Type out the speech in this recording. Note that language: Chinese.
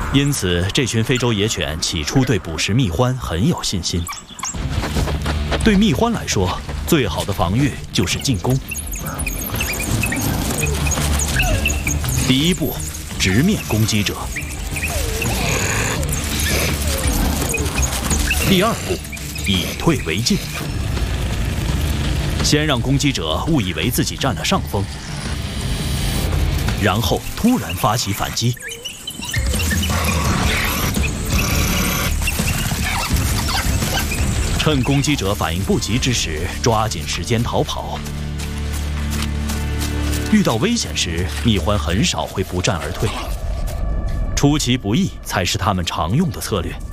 因此，这群非洲野犬起初对捕食蜜獾很有信心。对蜜獾来说，最好的防御就是进攻。第一步，直面攻击者。第二步，以退为进。先让攻击者误以为自己占了上风，然后突然发起反击。趁攻击者反应不及之时，抓紧时间逃跑。遇到危险时，蜜獾很少会不战而退，出其不意才是他们常用的策略。